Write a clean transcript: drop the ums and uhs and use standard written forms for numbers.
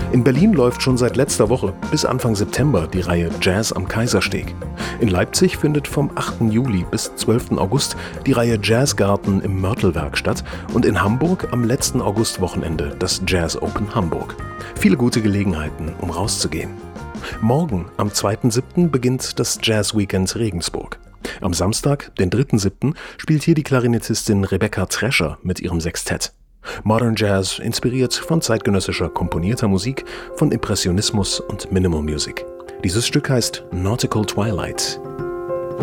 In Berlin läuft schon seit letzter Woche bis Anfang September die Reihe Jazz am Kaisersteg. In Leipzig findet vom 8. Juli bis 12. August die Reihe Jazzgarten im Mörtelwerk statt und in Hamburg am letzten Augustwochenende das Jazz Open Hamburg. Viele gute Gelegenheiten, um rauszugehen. Morgen, am 2.7., beginnt das Jazz Weekend Regensburg. Am Samstag, den 3.7., spielt hier die Klarinettistin Rebecca Trescher mit ihrem Sextett. Modern Jazz, inspiriert von zeitgenössischer komponierter Musik, von Impressionismus und Minimal Music. Dieses Stück heißt Nautical Twilight.